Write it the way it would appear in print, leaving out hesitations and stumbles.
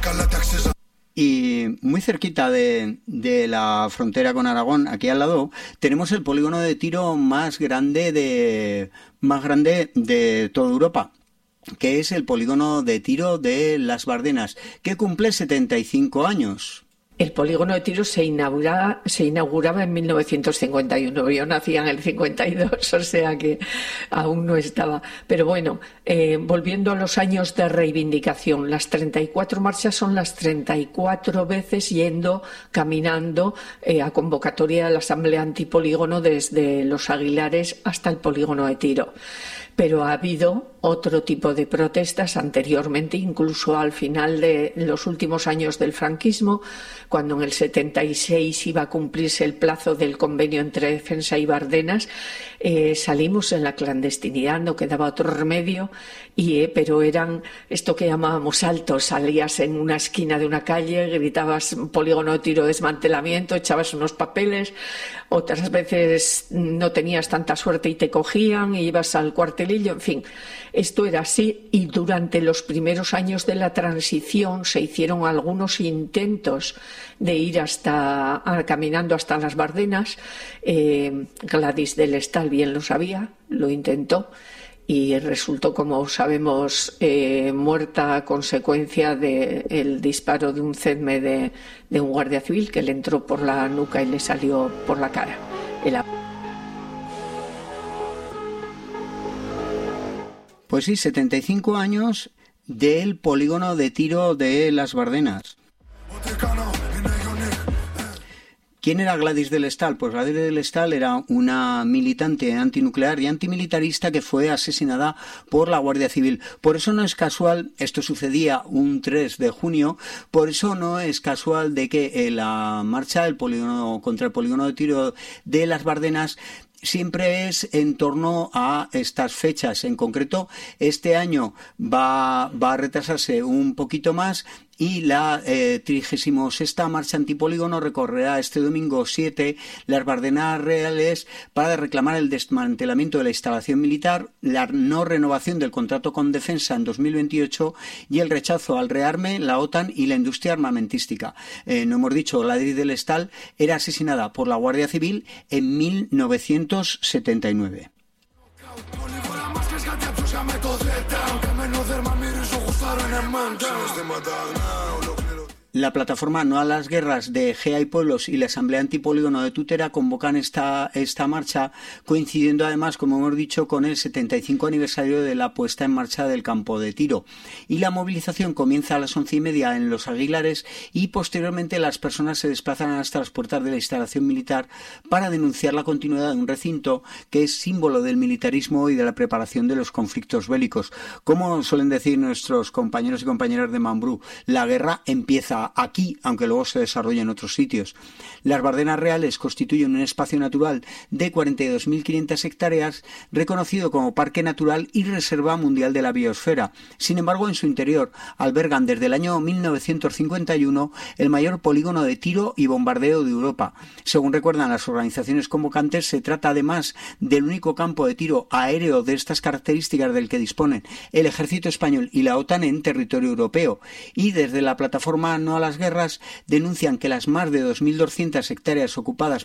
Y muy cerquita de la frontera con Aragón, aquí al lado, tenemos el polígono de tiro más grande de toda Europa, que es el polígono de tiro de Las Bardenas, que cumple 75 años. El polígono de tiro se inauguraba en 1951. Yo nací en el 52, o sea que aún no estaba. Pero bueno, volviendo a los años de reivindicación, las 34 marchas son las 34 veces caminando a convocatoria de la Asamblea Antipolígono desde Los Aguilares hasta el polígono de tiro. Pero ha habido otro tipo de protestas anteriormente, incluso al final de los últimos años del franquismo, cuando en el 76 iba a cumplirse el plazo del convenio entre Defensa y Bardenas, salimos en la clandestinidad, no quedaba otro remedio, pero eran esto que llamábamos saltos, salías en una esquina de una calle, gritabas polígono de tiro, desmantelamiento, echabas unos papeles, otras veces no tenías tanta suerte y te cogían y ibas al cuartelillo, en fin. Esto era así y durante los primeros años de la transición se hicieron algunos intentos de ir caminando hasta las Bardenas. Gladys del Estal bien lo sabía, lo intentó y resultó, como sabemos, muerta a consecuencia del disparo de un CEDME de un guardia civil que le entró por la nuca y le salió por la cara. Pues sí, 75 años del polígono de tiro de Las Bardenas. ¿Quién era Gladys del Estal? Pues Gladys del Estal era una militante antinuclear y antimilitarista que fue asesinada por la Guardia Civil. Por eso no es casual, esto sucedía un 3 de junio, por eso no es casual de que la marcha contra el polígono de tiro de Las Bardenas siempre es en torno a estas fechas. En concreto, este año va a retrasarse un poquito más y la 36ª marcha antipolígono recorrerá este domingo 7 las Bardenas Reales para reclamar el desmantelamiento de la instalación militar, la no renovación del contrato con Defensa en 2028 y el rechazo al rearme, la OTAN y la industria armamentística. No hemos dicho, Gladys del Estal era asesinada por la Guardia Civil en 1979. La plataforma No a las Guerras de GEA y Pueblos y la Asamblea Antipolígono de Tutera convocan esta marcha, coincidiendo además, como hemos dicho, con el 75 aniversario de la puesta en marcha del campo de tiro. Y la movilización comienza a las 11:30 en Los Aguilares y posteriormente las personas se desplazan hasta las puertas de la instalación militar para denunciar la continuidad de un recinto que es símbolo del militarismo y de la preparación de los conflictos bélicos. Como suelen decir nuestros compañeros y compañeras de Mambrú, la guerra empieza aquí, aunque luego se desarrolla en otros sitios. Las Bardenas Reales constituyen un espacio natural de 42.500 hectáreas reconocido como Parque Natural y Reserva Mundial de la Biosfera. Sin embargo, en su interior albergan desde el año 1951 el mayor polígono de tiro y bombardeo de Europa. Según recuerdan las organizaciones convocantes, se trata además del único campo de tiro aéreo de estas características del que disponen el Ejército Español y la OTAN en territorio europeo. Y desde la plataforma No a las Guerras denuncian que las más de 2.200 hectáreas ocupadas